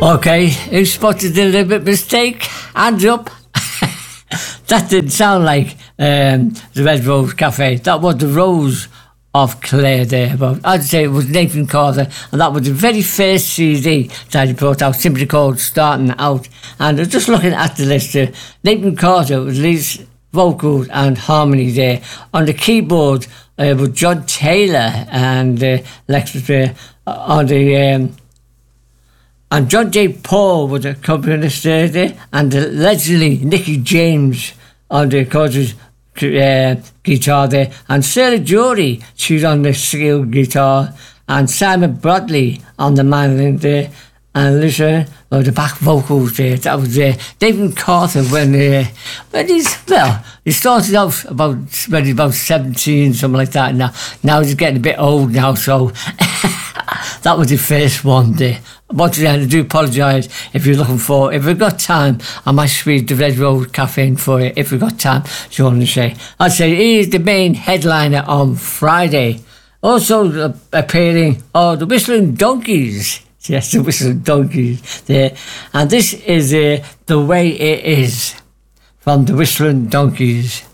Okay, who spotted the deliberate mistake? Hands up. That didn't sound like the Red Rose Cafe. That was the Rose of Clare there. But I'd say it was Nathan Carter, and that was the very first CD that he brought out, simply called Starting Out. And I was just looking at the list there. Nathan Carter was lead vocals and harmony there. On the keyboard was John Taylor and Lexus on the... and John J. Paul was a accompanist there, and allegedly Nicky James on the chorus guitar there, and Sarah Jory, she's on the steel guitar, and Simon Bradley on the mandolin there, and Lisa the back vocals there. That was David Carter when he started out when he's about 17, something like that. Now he's getting a bit old now, so that was the first one there. Once again, I do apologise if you're looking for. If we've got time, I might squeeze the Red Rose Cafe in for you. If we've got time, so you want to say. I'd say he is the main headliner on Friday. Also appearing are the Whistling Donkeys. Yes, the Whistling Donkeys there. And this is The Way It Is from the Whistling Donkeys.